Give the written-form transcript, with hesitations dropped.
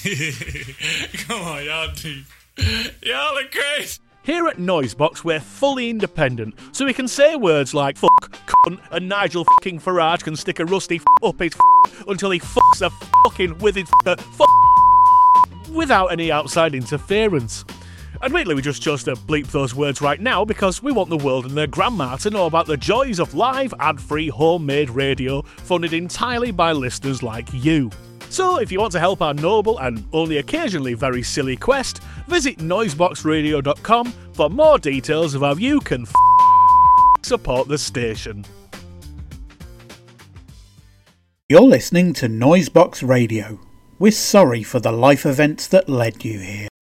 Come on, y'all deep. Y'all are crazy. Here at Noisebox, we're fully independent, so we can say words like fuck, cunt, and Nigel fucking Farage can stick a rusty up his until he fucks a fucking withered without any outside interference. Admittedly, we just chose to bleep those words right now because we want the world and their grandma to know about the joys of live, ad-free, homemade radio funded entirely by listeners like you. So, if you want to help our noble and only occasionally very silly quest, visit noiseboxradio.com for more details of how you can support the station. You're listening to Noisebox Radio. We're sorry for the life events that led you here.